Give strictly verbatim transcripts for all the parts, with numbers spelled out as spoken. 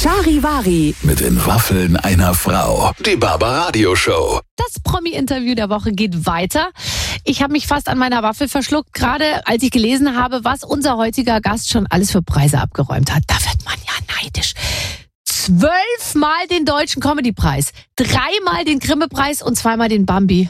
Charivari. Mit den Waffeln einer Frau. Die Barbaradio Show. Das Promi-Interview der Woche geht weiter. Ich habe mich fast an meiner Waffel verschluckt, gerade als ich gelesen habe, was unser heutiger Gast schon alles für Preise abgeräumt hat. Da wird man ja neidisch. Zwölfmal den Deutschen Comedy-Preis, dreimal den Grimme-Preis und zweimal den Bambi.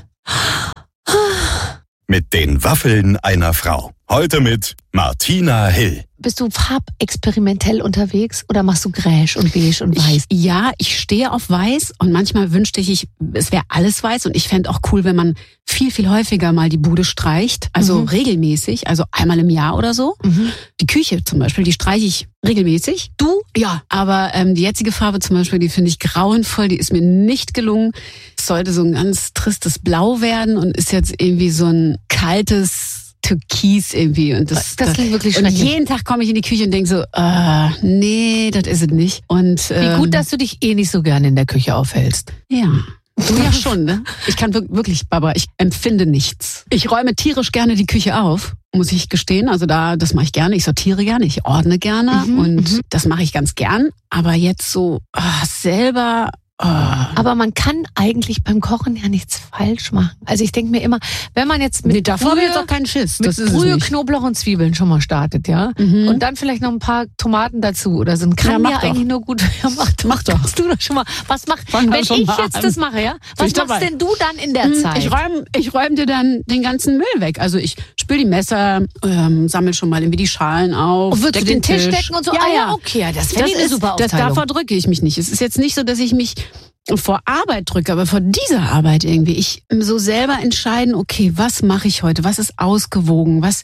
Mit den Waffeln einer Frau. Heute mit Martina Hill. Bist du farbexperimentell unterwegs oder machst du gräsch und beige und weiß? Ich, ja, ich stehe auf weiß und manchmal wünschte ich, es wäre alles weiß und ich fände auch cool, wenn man viel, viel häufiger mal die Bude streicht, also mhm. regelmäßig, also einmal im Jahr oder so. Mhm. Die Küche zum Beispiel, die streiche ich regelmäßig. Du? Ja, aber ähm, die jetzige Farbe zum Beispiel, die finde ich grauenvoll, die ist mir nicht gelungen. Es sollte so ein ganz tristes Blau werden und ist jetzt irgendwie so ein kaltes Türkis irgendwie. Und das, das klingt wirklich und schrecklich. jeden Tag komme ich in die Küche und denke so, äh, nee, das ist es nicht. Und, ähm, wie gut, dass du dich eh nicht so gerne in der Küche aufhältst. Ja. Du ja schon, ne? Ich kann wirklich, Barbara, ich empfinde nichts. Ich räume tierisch gerne die Küche auf, muss ich gestehen. Also da, das mache ich gerne. Ich sortiere gerne, ich ordne gerne mhm, und mhm. das mache ich ganz gern. Aber jetzt so oh, selber... Oh. Aber man kann eigentlich beim Kochen ja nichts falsch machen. Also ich denke mir immer, wenn man jetzt mit nee, davor Brühe, jetzt auch keinen Schiss. mit das ist Brühe, Knoblauch und Zwiebeln schon mal startet, ja, mhm. und dann vielleicht noch ein paar Tomaten dazu oder so, kann ja, ja eigentlich nur gut. Ja, mach doch, mach doch. Kannst du doch schon mal. Was mach? Fang wenn ich jetzt an. Das mache, ja, was machst dabei. Denn du dann in der Zeit? Ich räume, ich räume dir dann den ganzen Müll weg. Also ich spül die Messer, ähm, sammel schon mal irgendwie die Schalen auf, und würdest du den Tisch, Tisch decken und so? Ja, ah, ja, okay, ja, das finde ich eine super das, Aufteilung. Davor drücke ich mich nicht. Es ist jetzt nicht so, dass ich mich vor Arbeit drücke, aber vor dieser Arbeit irgendwie. Ich so selber entscheiden, okay, was mache ich heute? Was ist ausgewogen? Was,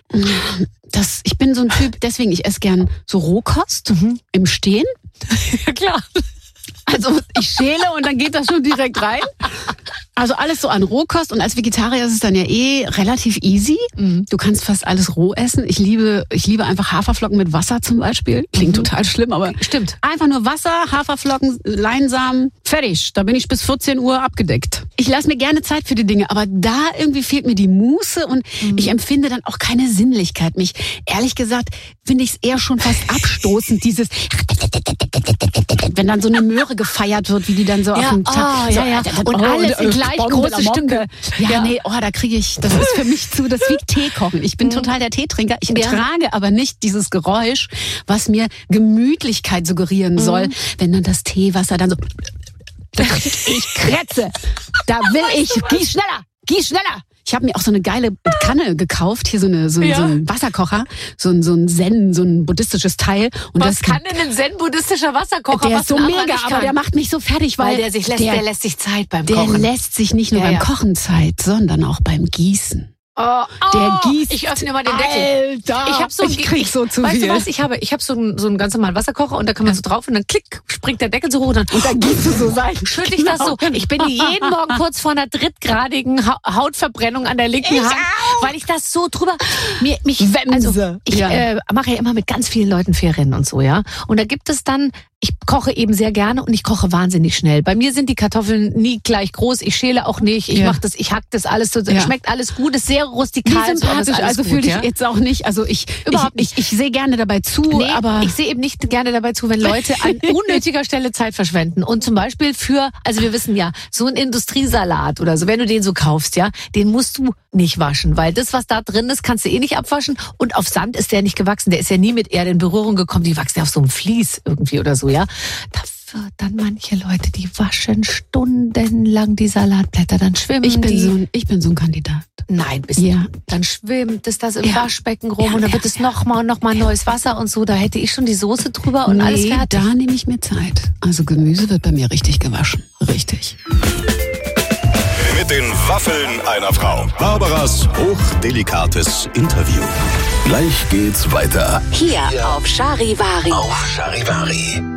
das, ich bin so ein Typ, deswegen, ich esse gern so Rohkost mhm. im Stehen. Ja, klar. Also ich schäle und dann geht das schon direkt rein. Also alles so an Rohkost und als Vegetarier ist es dann ja eh relativ easy. Mhm. Du kannst fast alles roh essen. Ich liebe, ich liebe einfach Haferflocken mit Wasser zum Beispiel. Klingt mhm. total schlimm, aber stimmt. Einfach nur Wasser, Haferflocken, Leinsamen, fertig. Da bin ich bis vierzehn Uhr abgedeckt. Ich lasse mir gerne Zeit für die Dinge, aber da irgendwie fehlt mir die Muße und mhm. ich empfinde dann auch keine Sinnlichkeit. Mich, ehrlich gesagt, finde ich es eher schon fast abstoßend, dieses, wenn dann so eine Möhre gefeiert wird, wie die dann so ja, auf dem Tag. Oh, so, ja, ja. Und und alles in gleich große Stücke. Ja, ja, nee, oh, da kriege ich, das ist für mich zu, das ist wie Tee kochen. Ich bin mhm. total der Teetrinker. Ich ertrage ja. aber nicht dieses Geräusch, was mir Gemütlichkeit suggerieren mhm. soll, wenn dann das Teewasser dann so, ich krätze. Da will ich, gieß schneller, gieß schneller. Ich habe mir auch so eine geile Kanne gekauft, hier so, eine, so, ja. so ein Wasserkocher, so ein, so ein Zen, so ein buddhistisches Teil. Und was das kann denn ein Zen-buddhistischer Wasserkocher? Der was ist so mega, aber der macht mich so fertig, weil, weil der, sich lässt, der, der lässt sich Zeit beim der Kochen. Der lässt sich nicht nur ja, beim ja. Kochen Zeit, sondern auch beim Gießen. Oh, der gießt. Ich öffne mal den Deckel. Alter, ich hab so ich krieg so zu weißt viel. Weißt du was ich habe? Ich habe so einen so einen ganz normalen Wasserkocher und da kann man so drauf und dann klick, springt der Deckel so hoch und dann, und dann gießt du so sein. Schüttel ich das so. Ich bin jeden Morgen kurz vor einer drittgradigen Hautverbrennung an der linken ich Hand, auch. weil ich das so drüber mir mich Wemse. Also ich ja. äh, mache ja immer mit ganz vielen Leuten Ferien und so, ja. Und da gibt es dann ich koche eben sehr gerne und ich koche wahnsinnig schnell. Bei mir sind die Kartoffeln nie gleich groß. Ich schäle auch nicht. Ich ja. mache das, ich hack das alles so. Ja. Schmeckt alles gut. Ist sehr rustikal. Wie sympathisch. So, also fühle ich ja? jetzt auch nicht. Also ich überhaupt ich, ich, ich sehe gerne dabei zu. Nee, aber ich sehe eben nicht gerne dabei zu, wenn Leute an unnötiger Stelle Zeit verschwenden. Und zum Beispiel für, also wir wissen ja, so ein Industriesalat oder so, wenn du den so kaufst, ja, den musst du nicht waschen, weil das, was da drin ist, kannst du eh nicht abwaschen. Und auf Sand ist der nicht gewachsen. Der ist ja nie mit Erde in Berührung gekommen. Die wachsen ja auf so einem Vlies irgendwie oder so, ja. Da dann manche Leute, die waschen stundenlang die Salatblätter, dann schwimmen ich bin die. So ein, ich bin so ein Kandidat. Nein, bist ja. du. Dann schwimmt es das im ja. Waschbecken rum ja, und dann ja, wird es ja. nochmal und nochmal neues Wasser und so. Da hätte ich schon die Soße drüber und nee, alles fertig. Da nehme ich mir Zeit. Also Gemüse wird bei mir richtig gewaschen. Richtig. Mit den Waffeln einer Frau. Barbaras hochdelikates Interview. Gleich geht's weiter. Hier auf Charivari. Auf Charivari.